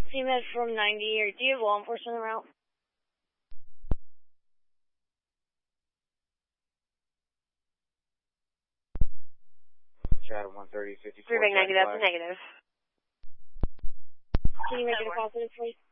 CMed from 90, or do you have law enforcement en route? Shadow 130, 54. Moving negative to negative. Can you make it a positive, please?